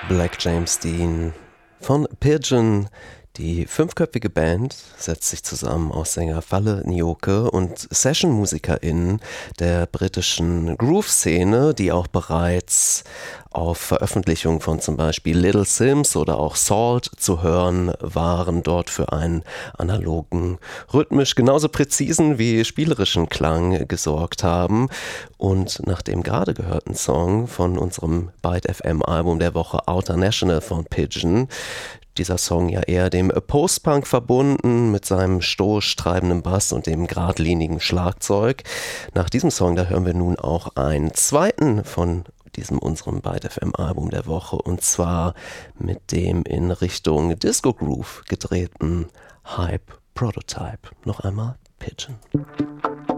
Black James Dean von Pigeon. Die fünfköpfige Band setzt sich zusammen aus Sänger Falle Nyoke und Session-MusikerInnen der britischen Groove-Szene, die auch bereits auf Veröffentlichungen von zum Beispiel Little Sims oder auch Salt zu hören waren, dort für einen analogen, rhythmisch genauso präzisen wie spielerischen Klang gesorgt haben. Und nach dem gerade gehörten Song von unserem Byte FM Album der Woche Outer National von Pigeon, dieser Song ja eher dem Post-Punk verbunden mit seinem stoisch treibenden Bass und dem geradlinigen Schlagzeug. Nach diesem Song, da hören wir nun auch einen zweiten von unserem Byte FM Album der Woche, und zwar mit dem in Richtung Disco Groove gedrehten Hype Prototype. Noch einmal Pigeon.